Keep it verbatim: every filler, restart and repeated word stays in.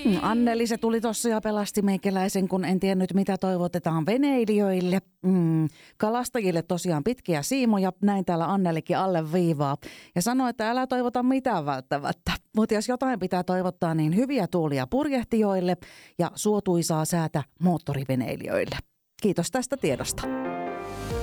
Mm, Anneli se tuli tossa ja pelasti meikäläisen, kun en tiennyt mitä toivotetaan veneilijöille. Mm, kalastajille tosiaan pitkiä siimoja, näin täällä Annelikin alle viivaa. Ja sanoi, että älä toivota mitään välttämättä. Mutta jos jotain pitää toivottaa, niin hyviä tuulia purjehtijoille ja suotuisaa säätä moottoriveneilijöille. Kiitos tästä tiedosta.